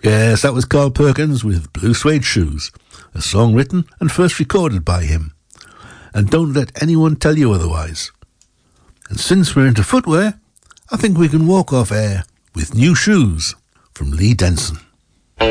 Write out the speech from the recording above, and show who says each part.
Speaker 1: Yes, that was Carl Perkins with Blue Suede Shoes, a song written and first recorded by him. And don't let anyone tell you otherwise. And since we're into footwear, I think we can walk off air with New Shoes from Lee Denson.